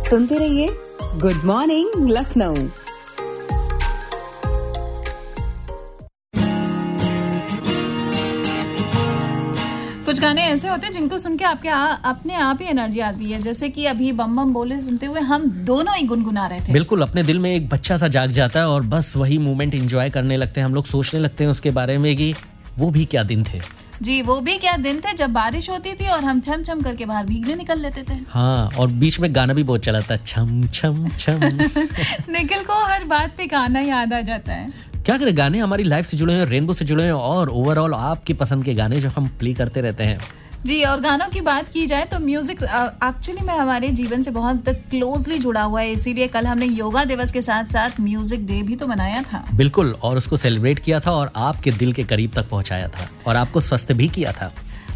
सुनते रहिए good morning Lucknow. कुछ गाने ऐसे होते हैं जिनको सुन के आपके अपने आप ही एनर्जी आती है, जैसे कि अभी बम बम बोले सुनते हुए हम दोनों ही गुनगुना रहे थे। बिल्कुल, अपने दिल में एक बच्चा सा जाग जाता है और बस वही मोमेंट एंजॉय करने लगते हैं। हम लोग सोचने लगते हैं उसके बारे में कि वो भी क्या दिन थे। जी, वो भी क्या दिन थे जब बारिश होती थी और हम छम छम करके बाहर भीगने निकल लेते थे। हाँ, और बीच में गाना भी बहुत चला था, छम छम छम। निखिल को हर बात पे गाना याद आ जाता है। क्या करें, गाने हमारी लाइफ से जुड़े हैं, रेनबो से जुड़े हैं और ओवरऑल आपकी पसंद के गाने जो हम प्ले करते रहते हैं। जी, और गानों की बात की जाए तो म्यूजिक एक्चुअली में हमारे जीवन से बहुत क्लोजली जुड़ा हुआ है, इसीलिए कल हमने योगा दिवस के साथ साथ म्यूजिक डे भी तो मनाया था। बिल्कुल, और उसको सेलिब्रेट किया था और आपके दिल के करीब तक पहुंचाया था और आपको स्वस्थ भी किया था।